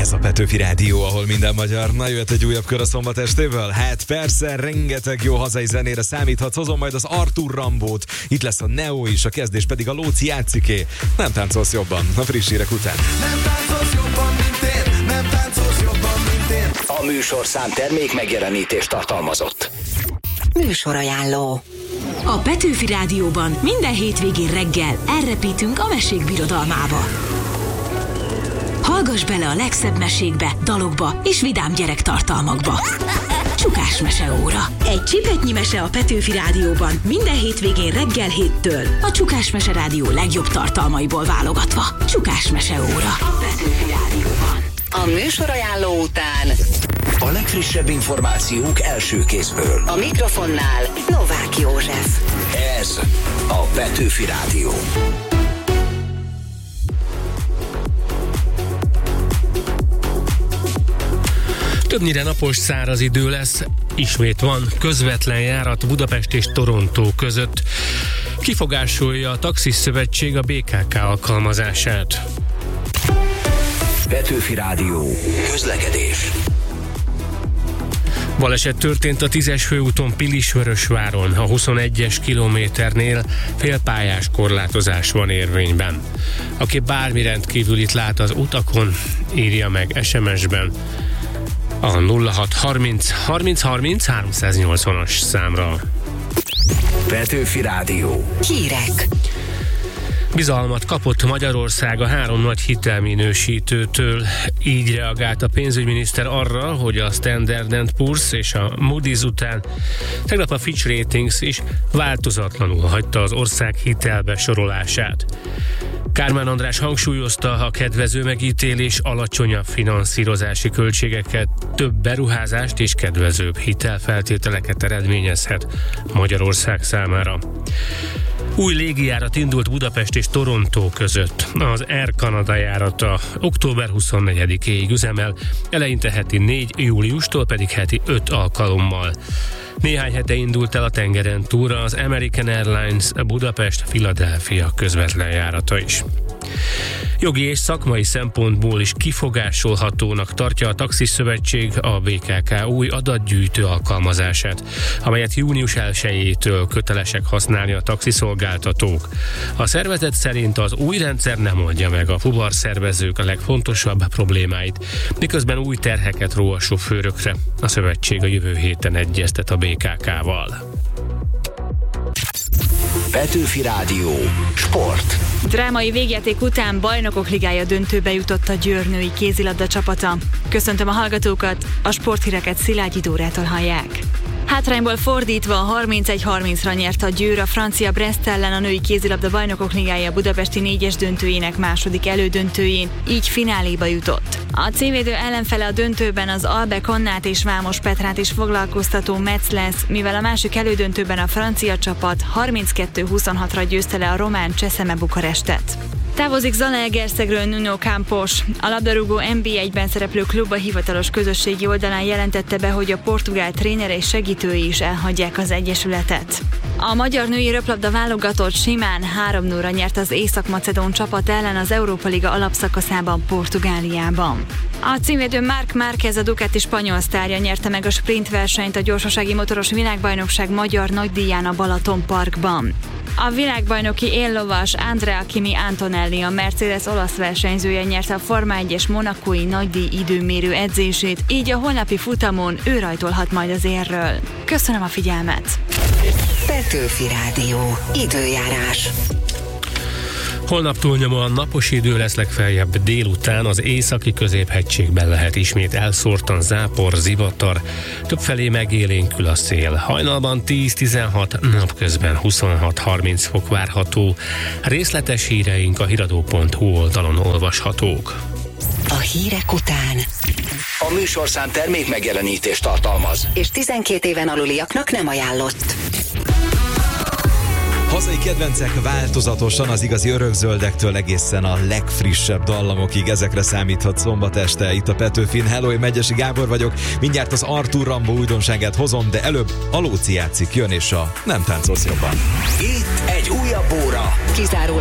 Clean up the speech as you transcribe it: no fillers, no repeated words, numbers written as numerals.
Ez a Petőfi Rádió, ahol minden magyar. Na, jöhet egy újabb kör a szombat estéből? Hát persze, rengeteg jó hazai zenére számíthatsz. Hozom majd az Arthur Rambót, itt lesz a Neo is, a kezdés pedig a Lóci játsziké. Nem táncolsz jobban a friss hírek után. Nem táncolsz jobban, mint én. Nem táncolsz jobban, mint én. A műsorszám termék megjelenítést tartalmazott. Műsorajánló. A Petőfi Rádióban minden hétvégén reggel elrepítünk a mesék birodalmába. Hallgass bele a legszebb mesékbe, dalokba és vidám gyerektartalmakba. Csukás meseóra. Egy csipetnyi mese a Petőfi Rádióban minden hétvégén reggel 7-től. A Csukás Mese Rádió legjobb tartalmaiból válogatva. Csukás meseóra. A Petőfi Rádióban. A műsorajánló után A legfrissebb információk első kézből. a mikrofonnál Novák József. Ez a Petőfi Rádió. Többnyire napos, száraz idő lesz, ismét van közvetlen járat Budapest és Torontó között. Kifogásolja a Taxiszövetség a BKK alkalmazását. Petőfi Rádió. Közlekedés. Baleset történt a 10-es főúton Pilisvörösváron, a 21-es kilométernél félpályás korlátozás van érvényben. Aki bármi rendkívülit lát az utakon, írja meg SMS-ben a 0630 30 30 380-as számra. Petőfi Rádió. Hírek. Bizalmat kapott Magyarország a 3 nagy hitelminősítőtől. Így reagált a pénzügyminiszter arra, hogy a Standard & Poor's és a Moody's után tegnap a Fitch Ratings is változatlanul hagyta az ország hitelbesorolását. Kármán András hangsúlyozta, a kedvező megítélés alacsonyabb finanszírozási költségeket, több beruházást és kedvezőbb hitelfeltételeket eredményezhet Magyarország számára. Új légijárat indult Budapest és Torontó között. Az Air Canada járata október 24-éig üzemel, eleinte heti 4, júliustól pedig heti 5 alkalommal. Néhány hete indult el a tengeren túra az American Airlines Budapest-Philadelphia közvetlen járata is. Jogi és szakmai szempontból is kifogásolhatónak tartja a Taxiszövetség a BKK új adatgyűjtő alkalmazását, amelyet június 1-től kötelesek használni a taxiszolgáltatók. A szervezet szerint az új rendszer nem oldja meg a fuvarszervezők a legfontosabb problémáit, miközben új terheket ró a sofőrökre. A szövetség a jövő héten egyeztet a BKK-val. Petőfi Rádió. Sport. Drámai végjáték után Bajnokok Ligája döntőbe jutott a Győr női kézilabda csapata. Köszöntöm a hallgatókat, a sporthíreket Szilágyi Dórától hallják. Hátrányból fordítva 31-30-ra nyert a Győr a francia Brest ellen a női kézilabda Bajnokok Ligája budapesti 4-es döntőjének második elődöntőjén, így fináléba jutott. A címvédő ellenfele a döntőben az Albek Annát és Vámos Petrát is foglalkoztató Metz lesz, mivel a másik elődöntőben a francia csapat 32-26-ra győzte le a román Cseszeme Bukarestet. Távozik Zalaegerszegről Nuno Campos. A labdarúgó NB1-ben szereplő klub a hivatalos közösségi oldalán jelentette be, hogy a portugál trénere és segítői is elhagyják az egyesületet. A magyar női röplabda válogatott simán 3-0-ra nyert az észak-macedón csapat ellen az Európa Liga alapszakaszában Portugáliában. A címvédő Marc Márquez, a Ducati spanyol sztárja nyerte meg a sprint versenyt a gyorsasági motoros világbajnokság magyar nagydíján a Balaton Parkban. A világbajnoki éllovas Andrea Kimi Antonelli, a Mercedes olasz versenyzője nyerte a Forma 1-es monakói nagydíj időmérő edzését, így a holnapi futamon ő rajtolhat majd az érről. Köszönöm a figyelmet! Petőfi Rádió. Időjárás. Holnap túlnyomóan napos idő lesz, legfeljebb délután az északi középhegységben lehet ismét elszórtan zápor, zivatar, többfelé megélénkül a szél. Hajnalban 10-16, napközben 26-30 fok várható. Részletes híreink a hiradó.hu oldalon olvashatók. A hírek után A műsorszám termék megjelenítést tartalmaz. és 12 éven aluliaknak nem ajánlott. Hazai kedvencek változatosan az igazi örökzöldektől egészen a legfrissebb dallamokig, ezekre számíthat szombat este itt a Petőfin. Hello, én Megyesi Gábor vagyok, mindjárt az Arthur Rambó újdonságát hozom, de előbb a Lóci játszik, jön és a Nem táncolsz jobban. Itt egy újabb óra. Kizárólag